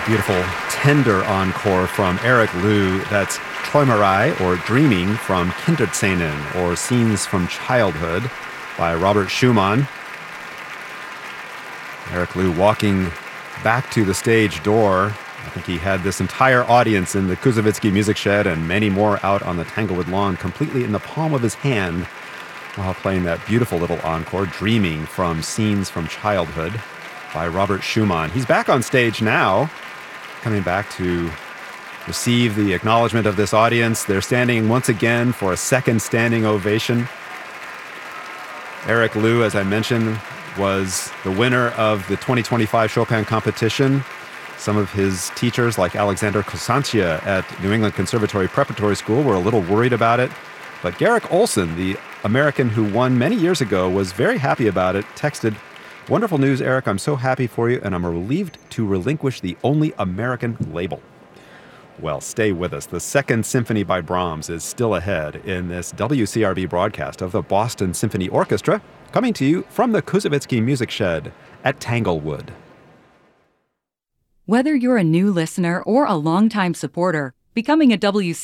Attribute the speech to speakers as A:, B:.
A: Beautiful, tender encore from Eric Liu. That's Träumerei, or Dreaming, from Kinderszenen, or Scenes from Childhood, by Robert Schumann. Eric Liu walking back to the stage door. I think he had this entire audience in the Kusavitsky Music Shed and many more out on the Tanglewood lawn completely in the palm of his hand while playing that beautiful little encore, Dreaming, from Scenes from Childhood, by Robert Schumann. He's back on stage now, coming back to receive the acknowledgement of this audience. They're standing once again for a second standing ovation. Eric Liu, as I mentioned, was the winner of the 2025 Chopin competition. Some of his teachers, like Alexander Kosantia at New England Conservatory Preparatory School, were a little worried about it. But Garrick Olson, the American who won many years ago, was very happy about it, texted, "Wonderful news, Eric. I'm so happy for you, and I'm relieved to relinquish the only American label." Well, stay with us. The Second Symphony by Brahms is still ahead in this WCRB broadcast of the Boston Symphony Orchestra, coming to you from the Kusavitsky Music Shed at Tanglewood.
B: Whether you're a new listener or a longtime supporter, becoming a